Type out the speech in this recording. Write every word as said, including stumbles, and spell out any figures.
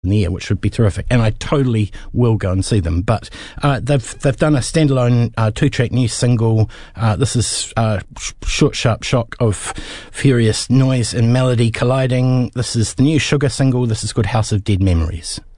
in the year, which would be terrific, and I totally will go and see them. But uh, they've they've done a standalone uh, two-track new single. Uh, this is uh, sh- short, sharp shock of furious noise and melody colliding. This is the new Sugar single. This is called House of Dead Memories.